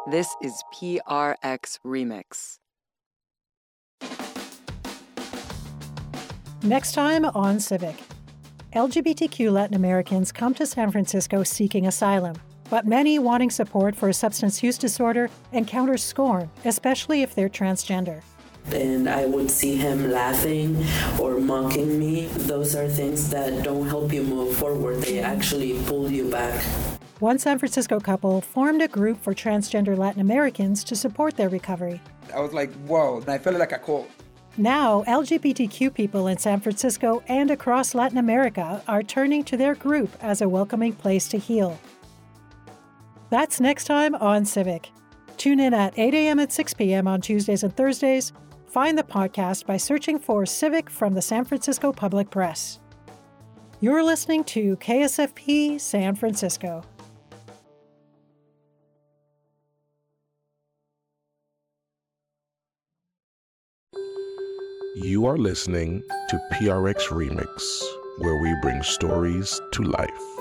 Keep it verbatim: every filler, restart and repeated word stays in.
This is P R X Remix. Next time on Civic. L G B T Q Latin Americans come to San Francisco seeking asylum, but many wanting support for a substance use disorder encounter scorn, especially if they're transgender. And I would see him laughing or mocking me. Those are things that don't help you move forward. They actually pull you back. One San Francisco couple formed a group for transgender Latin Americans to support their recovery. I was like, whoa, and I felt like a cult. Now, L G B T Q people in San Francisco and across Latin America are turning to their group as a welcoming place to heal. That's next time on Civic. Tune in at eight a.m. and six p.m. on Tuesdays and Thursdays. Find the podcast by searching for Civic from the San Francisco Public Press. You're listening to K S F P San Francisco. You are listening to P R X Remix, where we bring stories to life.